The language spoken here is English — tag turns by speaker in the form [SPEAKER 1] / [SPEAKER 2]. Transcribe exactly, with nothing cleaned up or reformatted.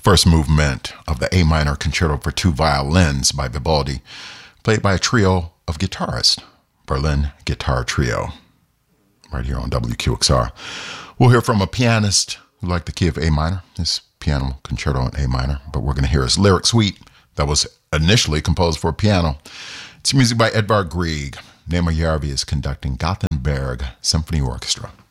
[SPEAKER 1] first movement of the A minor concerto for two violins by Vivaldi, played by a trio of guitarists, Berlin Guitar Trio, right here on W Q X R. We'll hear from a pianist who liked the key of A minor, his piano concerto in A minor, but we're going to hear his lyric suite that was initially composed for piano. It's music by Edvard Grieg. Nemo Järvi is conducting Gothenburg Symphony Orchestra.